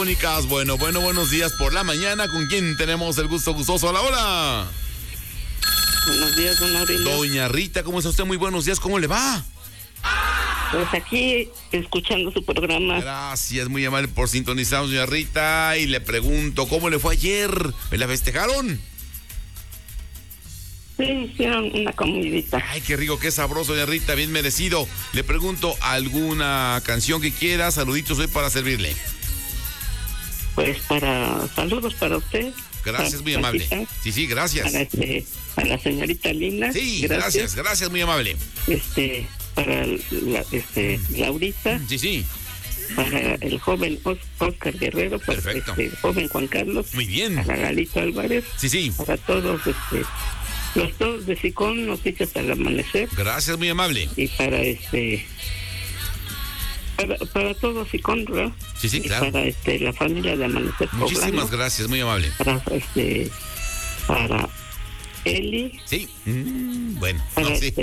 Bueno, buenos días por la mañana. ¿Con quién tenemos el gusto gustoso a la hora? Buenos días, don Aurelio. Doña Rita, ¿cómo está usted? Muy buenos días, ¿cómo le va? Pues aquí, escuchando su programa. Gracias, muy amable por sintonizarnos, doña Rita. Y le pregunto, ¿cómo le fue ayer? ¿Me la festejaron? Sí, hicieron una comidita. Ay, qué rico, qué sabroso, doña Rita, bien merecido. Le pregunto, ¿alguna canción que quiera? Saluditos hoy para servirle. Pues saludos para usted. Gracias, muy amable. Sí, gracias. Para la señorita Lina. Sí, gracias, muy amable. Para Laurita. Sí. Para el joven Oscar Guerrero. Perfecto. Para el joven Juan Carlos. Muy bien. Para Galito Álvarez. Sí. Para todos, los dos de Sicón, Noticias al Amanecer. Gracias, muy amable. Y para todos Sicón, ¿verdad? Sí, claro. Y para la familia de Amanecer Poblano. Muchísimas gracias, muy amable. Para Eli. Sí. Bueno. Sí.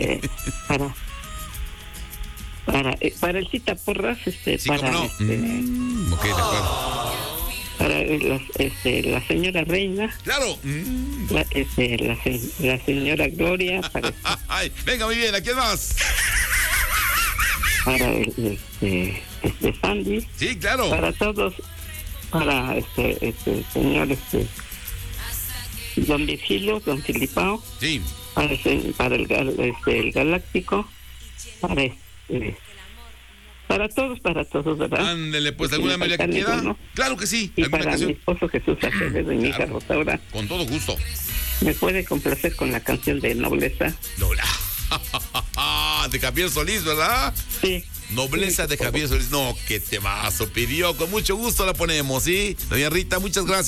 Para el Cita Porras, sí, para no. Ok, de acuerdo. Para la señora Reina. Claro. La señora Gloria. Ay, venga, muy bien, ¿a quién más? Para Sandy. Sí, claro. Para todos, para señor don Virgilio, don Filipao. Sí. Para el Galáctico. Para todos, ¿verdad? Ándele, pues, ¿alguna melodía que quiera? ¿No? Claro que sí. Y para mi esposo Jesús Acevedo y mi hija Rosaura. Con todo gusto. ¿Me puede complacer con la canción de Nobleza? De Javier Solís, ¿verdad? Sí. Nobleza de Javier Solís. No, qué temazo pidió. Con mucho gusto la ponemos, ¿sí? Doña Rita, muchas gracias.